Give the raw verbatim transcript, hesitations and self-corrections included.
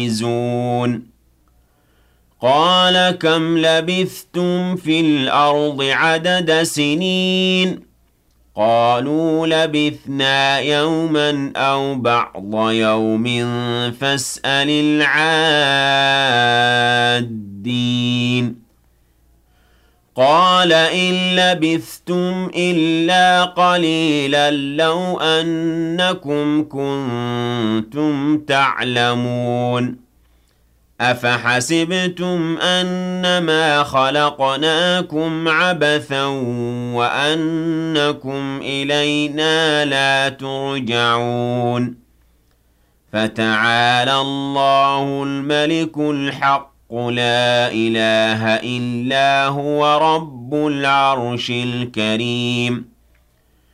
زون قال كم لبثتم في الأرض عدد سنين قالوا لبثنا يوما أو بعض يوم فاسأل العادين قال إن لبثتم إلا قليلا لو أنكم كنتم تعلمون أفحسبتم أنما خلقناكم عبثا وأنكم إلينا لا ترجعون فتعالى الله الملك الحق لا إله إلا هو رب العرش الكريم